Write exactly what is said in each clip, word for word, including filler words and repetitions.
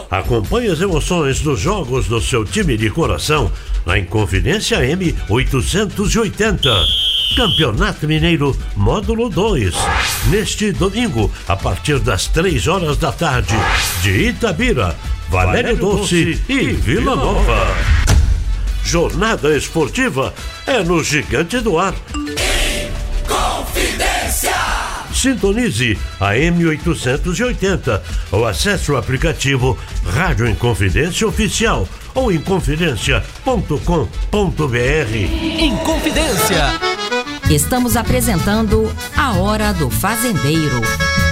Acompanhe as emoções dos jogos do seu time de coração na Inconfidência M oitocentos e oitenta. Campeonato Mineiro Módulo dois. Neste domingo, a partir das três horas da tarde, de Itabira, Valério Doce e Vila Nova. Jornada esportiva é no Gigante do Ar. Inconfidência! Sintonize a M oitocentos e oitenta ou acesse o aplicativo Rádio Inconfidência Oficial ou inconfidência ponto com ponto br. Inconfidência. Estamos apresentando A Hora do Fazendeiro.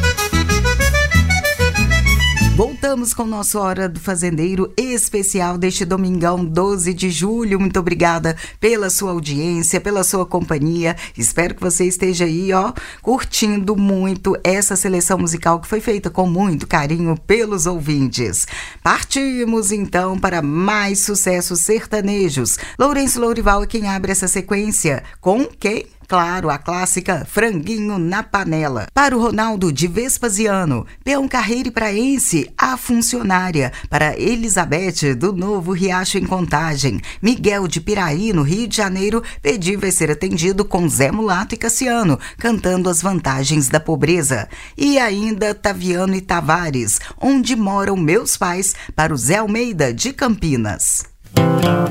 Voltamos com o nosso Hora do Fazendeiro especial deste domingão doze de julho. Muito obrigada pela sua audiência, pela sua companhia. Espero que você esteja aí, ó, curtindo muito essa seleção musical que foi feita com muito carinho pelos ouvintes. Partimos então para mais sucessos sertanejos. Lourenço Lourival é quem abre essa sequência. Com quem? Claro, a clássica Franguinho na Panela. Para o Ronaldo de Vespasiano, Peão Carreiro e Praense, A Funcionária. Para Elizabeth do Novo Riacho em Contagem. Miguel de Piraí, no Rio de Janeiro, Pedi vai ser atendido com Zé Mulato e Cassiano, cantando as vantagens da pobreza. E ainda Taviano e Tavares, Onde Moram Meus Pais, para o Zé Almeida de Campinas.